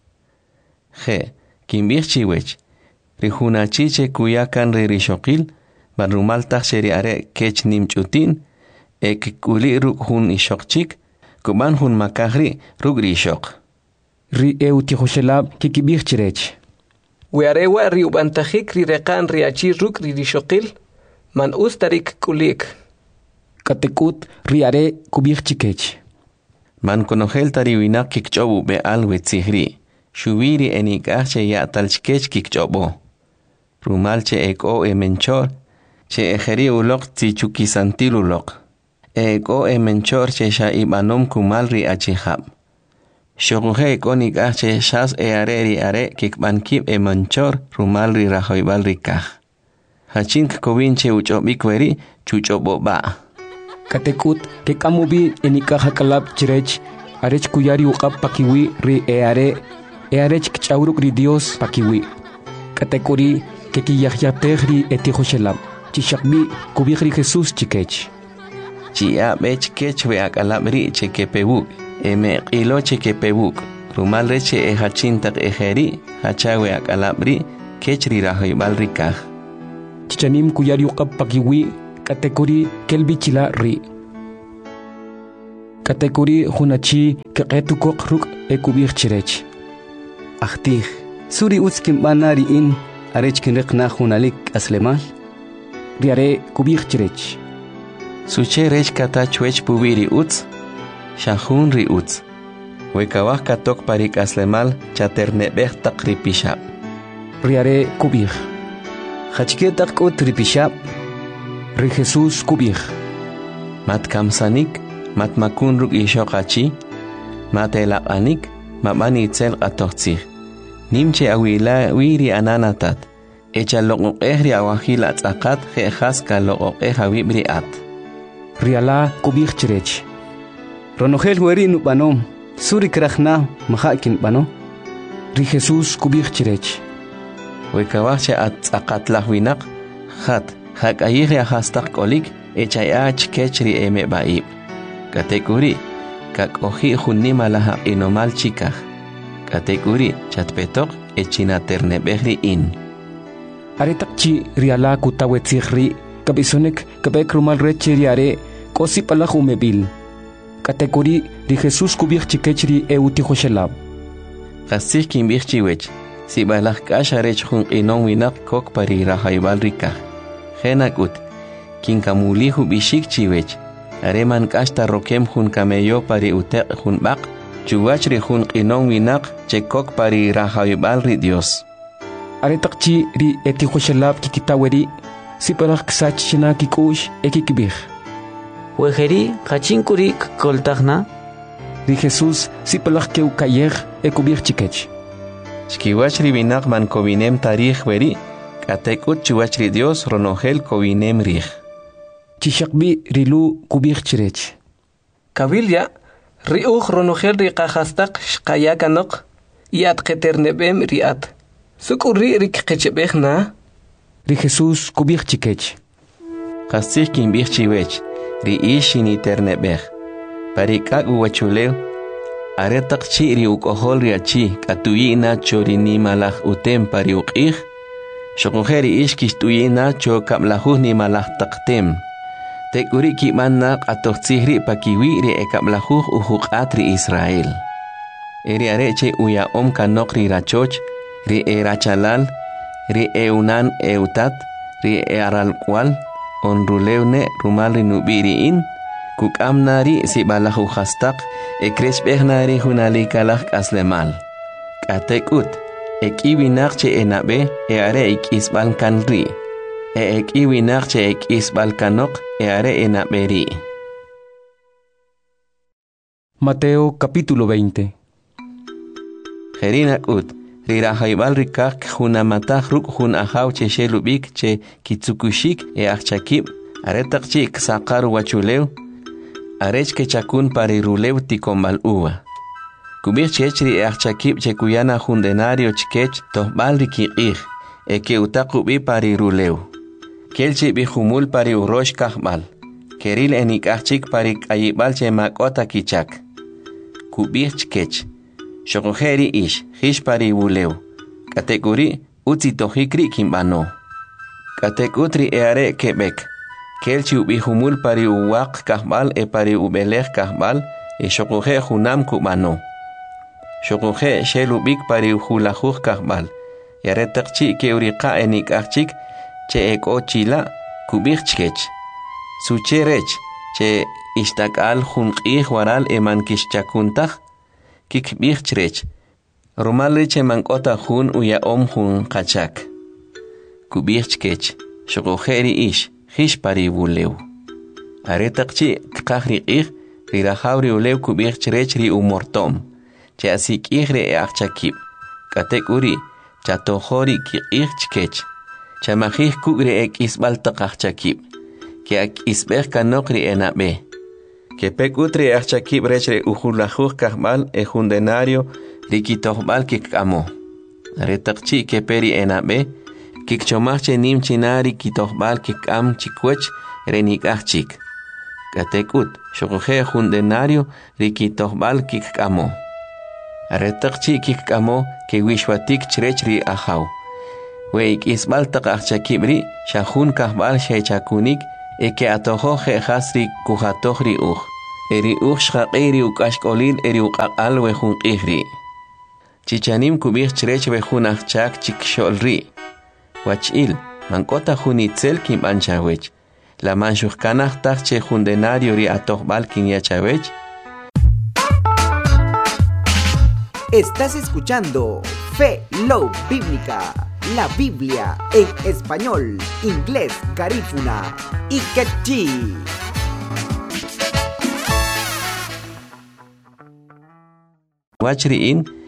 je kimbir chiwech ri junachiche kuyakan ri rishokil barumal taj cheri are kech nimchutin ek kuli ruk hun ishokchik kuban hun makagri ruk rishok ri eutihoshelab kikibir chirech Wearewa ri ubantajik ri rekan ri achi ruk ri rishokil man ustarik kulik katekut ri are kubir chikech man konogel tari winak kikchobu be alwe tzihri shubiri enikache ya talchkech kikchobo rumalche eko emenchor che ejeri ulok tzichukisantil ulok eko emenchor che sha ibanom kumal ri achihab shoguhe eko nikache shas eare ri are kikbankib emenchor rumal ri rahoibal rikaj hachin kovin che uchobik weri chuchobo ba katekut ke kamubi enikaja kalab chirech arech kuyari uqab pakiwi ri eare earech kchauruk ri Dios pakiwi katekuri ke kiyahyatehri etihoshelab chishakbi kubihri Jesús chikech chia bech kech we akalabri chekepebuk eme qilo chekepebuk rumal reche e hachintak ejeri hachawe akalabri kech ri rahoibal rikaj chichanim kuyari uqab pakiwi katekuri kelbichila ri katekuri hunachi keqetukok ruk ekubir chirech ahtih suri utskim banari in arech kinriq na hunalik aslemal riare kubir chirech suche rech kata chwech pubiri uts shahun ri uts wekawah katok parik aslemal chaternebeh takripishab riare kubir hachketak utripishab ri Jesus kubir mat kamsanik mat makun ruk ishoqachi mat elaqanik mabani itzel qatoqtsih nimche awila wiri ananatat echa loqoqeh ri awahil atzaqat khehas ka loqoqeh awibri at riala kubir chirech ronogel weri nubanom suri krachna mahakin bano ri Jesus kubir chirech wekawach atzaqat lahwinaq khat hak ayih hastaq kolik echa ach kechri eme baib katekuri kak ohi khunima laha inomal chikah katekuri chatpetok echina ternebehri in aretakchi riala kutawetsigri kabisonek kabek rumal recheriare kosi palahu mebil katekuri ri Jesus kubir chikechri euti khoshelab qasih kimbih chiwech sibalak kasharech khun inon winak kok pari rahaibal rikah khenakut kinkamulihu bishik chiwech areman kasta rokem hun kameyo pari utek hun bak chuwachri hun qinon winak chekok pari rahaibal ri Dios aretakchi ri eti khoshelab kikitaweri sipalak ksachina kikush ekikibih wejeri kachinkuri koltagna ri Jesus sipalak keu kayer ekubir chikech chkiwachri winak man kovinem tarikh weri katekut chuwachri Dios ronogel kovinem rih chishakbi rilu kubir chirech kabilya riuj ronogel ri qahastaq shqayakanok yat qeternebem riat sukuri rikqechebehna ri Jesus kubir chikech qasih kimbih chiwech ri ishini ternebeh parikak uwachulew aretaq chi ri ukohol ri achi katuyina chorini malaj utem pari uqih shoqojeri ishkish tuyina cho kamlajuh ni malaj taqtem tekuri kimanna qatoqtsihri pakiwi ri ekamlajuh uhuqat ri Israel eri areche uya om kanok ri rachoch ri erachalal ri eunan eutat ri eralkwal onrulewne rumal ri nubiri in kukamnari sibalahu khastaq ekresbehnari hunalikalaj aslemal katekut ekiwinaqche enabe eare ikisbal kanri e ekiwinaqche ekisbal kanok eare enaberi Mateo capítulo veinte Jerinakut rirahaibal rikak hunamataj ruk hun ahaw che shelubik che kitsukushik e achakib aretaqchi ksaqar wachulew arech ke chakun pari rulew tikombal uwa kubir chechri e achakib che kuyana hundenario chkech tohbal rikiqih e ke utaqubi pari rulew kelchi bi humul pari urosh kahbal keril enik achik pari ayibal che makota kichak kubir chkech shokojeri ish hish pari ulew kategori utsi tohikri kimbano kategutri eare kebek kelchi ubi humul pari uwaq kahbal e pari ubelej kahbal e shokoje hunam kubano shokoje shelubik pari hulajuj kahbal yaretakchi ke uriqa enik achik che eko chila kubik chkech sucherech che istakal hunqih waral eman kishchakuntaj kikbih chrech romalri che mankota hun uya om hun qachak kubih chkech shokojeri ish hish pari ulew aretaqchi qahri qih rirahawri ulew kubih chrech ri umortom che asikih re achakib katekuri chatohori kiqih chkech chamajih kugre ek isbal taqachakib ke ak isbeh kanokri enabe que pekutri achakib rechre ujulajuj kahbal e jundenario rikitohbal kikamo retaqchi ke peri enabe kikchomachche nim chinari kitohbal kikam chikwech renikachik katekut shokoje jundenario rikitohbal kikamo retaqchi kikamo ke wishwatik chrechri ahaw weik isbal taqachakibri shahun kahbal shechakunik e que atojo je hasri kujatojri uj. Eri uj shaqiri ukashkolil eri uqaqal wejun qihri. Chichanim kubih chrech wejun achak chikshol Wachil, mankota junitzel kim anchawech. La manshujkanaj tachche jundenario ri atojbal kin yachawech. Estás escuchando Fe Low Bíblica, la Biblia en español, inglés, garífuna y quechí. Wachriin